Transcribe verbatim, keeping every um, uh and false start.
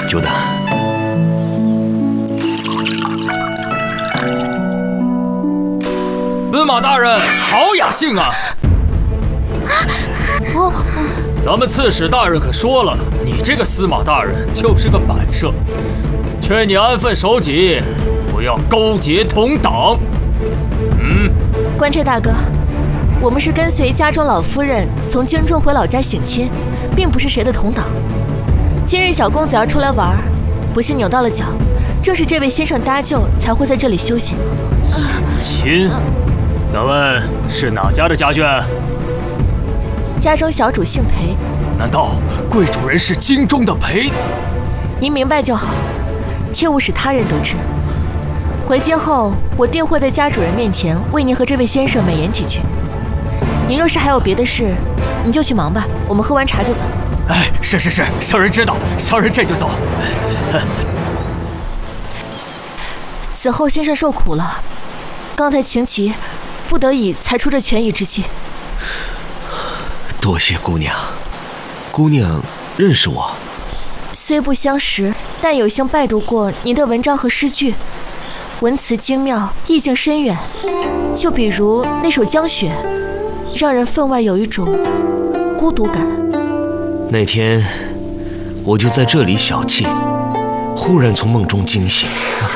久等。 司马大人，好雅兴啊！ 哦， 咱们刺史大人可说了，你这个司马大人就是个摆设，劝你安分守己，不要勾结同党。嗯， 官差大哥，我们是跟随家中老夫人从京中回老家省亲，并不是谁的同党。今日小公子要出来玩，不幸扭到了脚，正是这位先生搭救，才会在这里休息。 省亲？敢问是哪家的家眷？ 家中小主姓裴。 难道贵主人是京中的裴？ 您明白就好，切勿使他人得知。回京后，我定会在家主人面前为您和这位先生美言几句。您若是还有别的事，您就去忙吧，我们喝完茶就走。 哎，是是是，小人知道，小人这就走。 此后先生受苦了，刚才情急，不得已才出这权宜之计。 多谢姑娘，姑娘认识我？ 虽不相识，但有幸拜读过您的文章和诗句，文辞精妙，意境深远。就比如那首《江雪》，让人分外有一种孤独感。 那天我就在这里小憩，忽然从梦中惊醒，